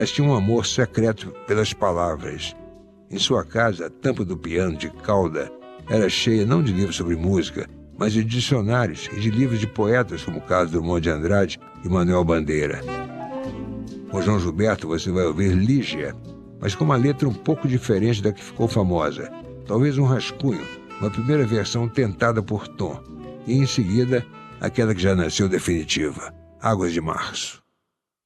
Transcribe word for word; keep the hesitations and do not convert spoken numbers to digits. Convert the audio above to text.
Mas tinha um amor secreto pelas palavras. Em sua casa, a tampa do piano de cauda era cheia não de livros sobre música, mas de dicionários e de livros de poetas como Carlos Drummond de Andrade e Manuel Bandeira. Com João Gilberto você vai ouvir Lígia, mas com uma letra um pouco diferente da que ficou famosa. Talvez um rascunho, uma primeira versão tentada por Tom, e em seguida aquela que já nasceu definitiva, Águas de Março.